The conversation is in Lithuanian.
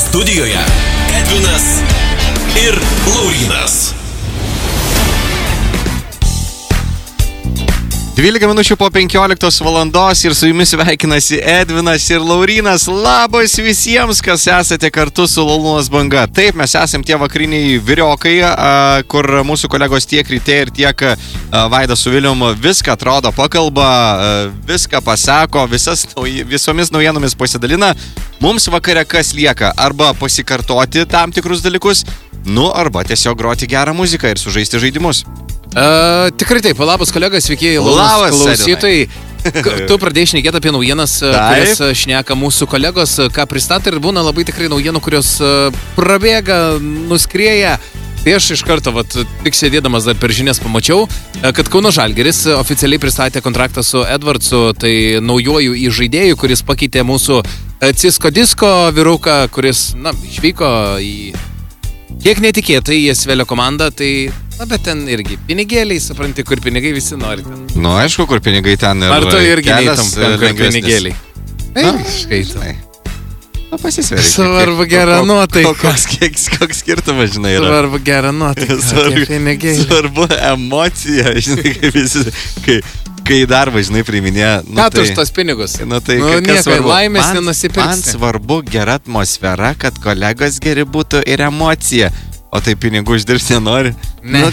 Studijoje Edvinas ir Laurynas. 12 minučių po 15 valandos ir su jumis sveikinasi Edvinas ir Laurynas. Labas visiems, kas esate kartu su Lalunos banga. Taip, mes esam tie vakariniai vyriokai, kur mūsų kolegos tiek ryte ir tiek Vaidas su Vilium viską atrodo pakalba, viską pasako, visomis naujienomis pasidalina. Mums vakare kas lieka? Arba pasikartoti tam tikrus dalykus, arba tiesiog groti gerą muziką ir sužaisti žaidimus. Tikrai taip, labas kolegas, sveiki, Labas, klausytojai. Tu pradėjai šnekėti apie naujienas, kurias šneka mūsų kolegos, ką pristato ir būna labai tikrai naujienų, kurios prabėga, nuskrieja. Tai aš iš karto, tik sėdėdamas dar per žinias pamačiau, kad Kauno Žalgiris oficialiai pristatė kontraktą su Edvardsu, tai naujuoju įžaidėju, kuris pakeitė mūsų Cisco Disco vyruką, kuris, išvyko į kiek netikėtai į Esvelio komandą, tai bet ten irgi pinigėliai, supranti, kur pinigai visi nori ten. Aišku, kur pinigai ten ir ar tu irgi neįtam, kur pinigėliai? Žinai. Pasisveri. Svarbu gerą nuotaiką. Koks skirtumas, žinai, yra. Svarbu gerą nuotaiką. Svarbu emocija, žinai, kaip visi, kai darbą, žinai, priiminė. Ką tu už tos pinigus? Nieko, laimės nenusipirksi. Man svarbu gera atmosfera, kad kolegos geri būtų ir emocija. O tai pinigų uždirbti nenori? Ne.